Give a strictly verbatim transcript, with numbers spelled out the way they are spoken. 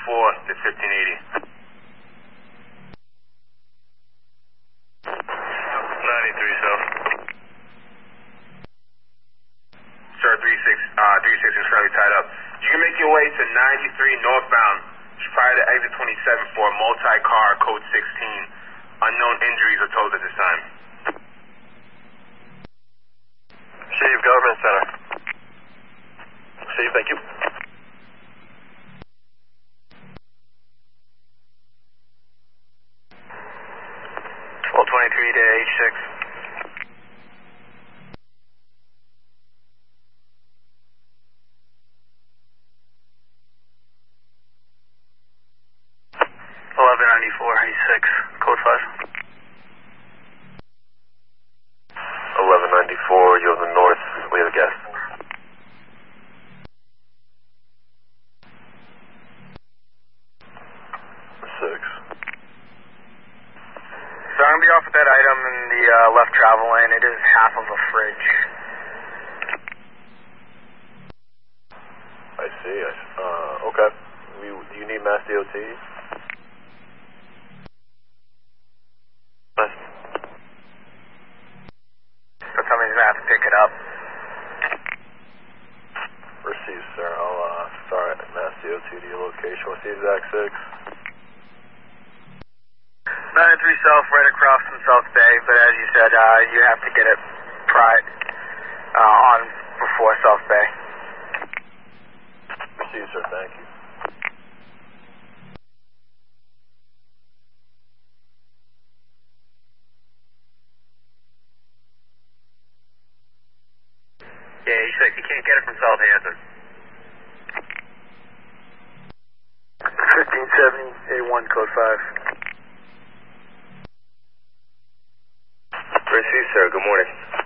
ninety-four to fifteen eighty. ninety-three South. Sir, three six, uh, three six is currently tied up. You can make your way to ninety-three northbound prior to exit twenty-seven for a multi-car code sixteen. Unknown injuries are told at this time. Chief, Government Center. Chief, thank you. twelve twenty-three to H six. eleven ninety-four, H six, code five. eleven ninety-four, you have the north, we have a guest. six. So I'm going to be off with that item in the uh, left travel lane. It is half of a fridge. I see. I, uh, okay. We, do you need Mass D O T? Mass. So somebody's going to have to pick it up. Received, sir. I'll uh, start Mass D O T to your location. What's the exact six? ninety-three South, right across from South Bay, but as you said, uh, you have to get it pried uh, on before South Bay. Received, sir. Thank you. Yeah, H six, you can't get it from Southampton. fifteen seventy, A one, code five. Received, sir. Good morning.